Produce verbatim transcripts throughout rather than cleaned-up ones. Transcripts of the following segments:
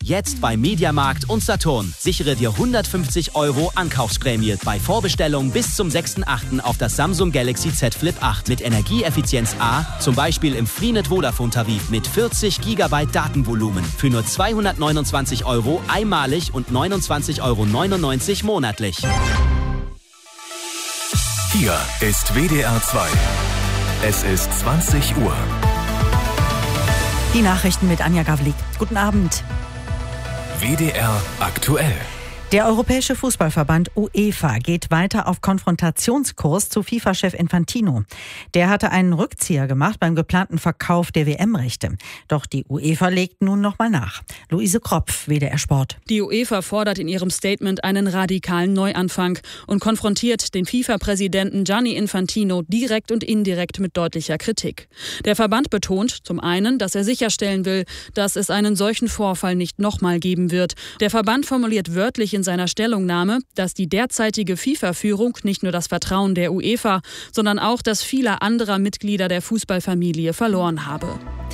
Jetzt bei Mediamarkt und Saturn. Sichere dir hundertfünfzig Euro Ankaufsprämie bei Vorbestellung bis zum sechsten achten auf das Samsung Galaxy Z Flip acht mit Energieeffizienz A, zum Beispiel im Freenet Vodafone-Tarif mit vierzig Gigabyte Datenvolumen für nur zweihundertneunundzwanzig Euro einmalig und neunundzwanzig Euro neunundneunzig monatlich. Hier ist W D R zwei. Es ist zwanzig Uhr. Die Nachrichten mit Anja Gavlik. Guten Abend. W D R aktuell. Der Europäische Fußballverband UEFA geht weiter auf Konfrontationskurs zu FIFA-Chef Infantino. Der hatte einen Rückzieher gemacht beim geplanten Verkauf der W M-Rechte. Doch die UEFA legt nun nochmal nach. Luise Kropf, W D R Sport. Die UEFA fordert in ihrem Statement einen radikalen Neuanfang und konfrontiert den FIFA-Präsidenten Gianni Infantino direkt und indirekt mit deutlicher Kritik. Der Verband betont zum einen, dass er sicherstellen will, dass es einen solchen Vorfall nicht nochmal geben wird. Der Verband formuliert wörtlich in in seiner Stellungnahme, dass die derzeitige FIFA-Führung nicht nur das Vertrauen der UEFA, sondern auch das vieler anderer Mitglieder der Fußballfamilie verloren habe.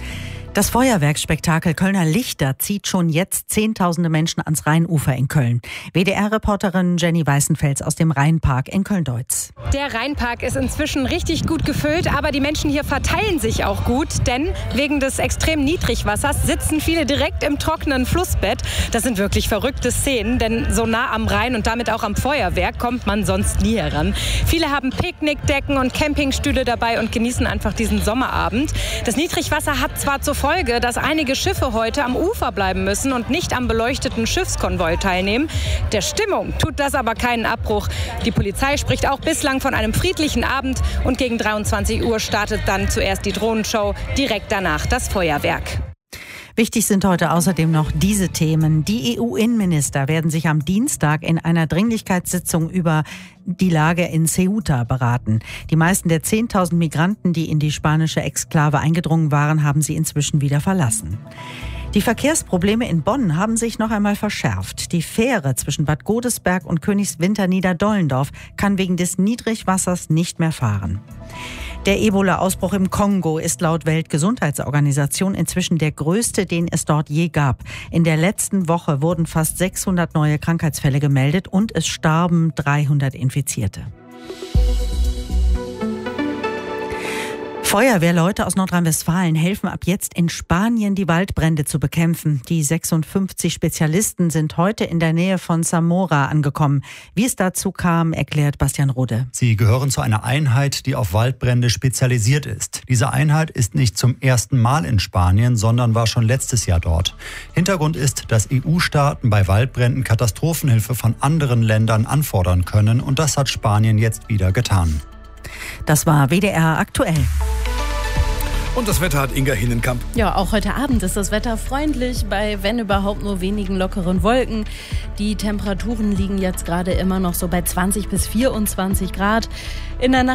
Das Feuerwerksspektakel Kölner Lichter zieht schon jetzt Zehntausende Menschen ans Rheinufer in Köln. W D R-Reporterin Jenny Weißenfels aus dem Rheinpark in Köln-Deutz. Der Rheinpark ist inzwischen richtig gut gefüllt, aber die Menschen hier verteilen sich auch gut, denn wegen des extremen Niedrigwassers sitzen viele direkt im trockenen Flussbett. Das sind wirklich verrückte Szenen, denn so nah am Rhein und damit auch am Feuerwerk kommt man sonst nie heran. Viele haben Picknickdecken und Campingstühle dabei und genießen einfach diesen Sommerabend. Das Niedrigwasser hat zwar zur Folge, dass einige Schiffe heute am Ufer bleiben müssen und nicht am beleuchteten Schiffskonvoi teilnehmen. Der Stimmung tut das aber keinen Abbruch. Die Polizei spricht auch bislang von einem friedlichen Abend und gegen dreiundzwanzig Uhr startet dann zuerst die Drohnenshow, direkt danach das Feuerwerk. Wichtig sind heute außerdem noch diese Themen. Die E U-Innenminister werden sich am Dienstag in einer Dringlichkeitssitzung über die Lage in Ceuta beraten. Die meisten der zehntausend Migranten, die in die spanische Exklave eingedrungen waren, haben sie inzwischen wieder verlassen. Die Verkehrsprobleme in Bonn haben sich noch einmal verschärft. Die Fähre zwischen Bad Godesberg und Königswinter-Niederdollendorf kann wegen des Niedrigwassers nicht mehr fahren. Der Ebola-Ausbruch im Kongo ist laut Weltgesundheitsorganisation inzwischen der größte, den es dort je gab. In der letzten Woche wurden fast sechshundert neue Krankheitsfälle gemeldet und es starben dreihundert Infizierte. Feuerwehrleute aus Nordrhein-Westfalen helfen ab jetzt in Spanien, die Waldbrände zu bekämpfen. Die sechsundfünfzig Spezialisten sind heute in der Nähe von Zamora angekommen. Wie es dazu kam, erklärt Bastian Rode. Sie gehören zu einer Einheit, die auf Waldbrände spezialisiert ist. Diese Einheit ist nicht zum ersten Mal in Spanien, sondern war schon letztes Jahr dort. Hintergrund ist, dass E U-Staaten bei Waldbränden Katastrophenhilfe von anderen Ländern anfordern können. Und das hat Spanien jetzt wieder getan. Das war W D R aktuell. Und das Wetter hat Inga Hinnenkamp. Ja, auch heute Abend ist das Wetter freundlich, bei wenn überhaupt nur wenigen lockeren Wolken. Die Temperaturen liegen jetzt gerade immer noch so bei zwanzig bis vierundzwanzig Grad. In der Nacht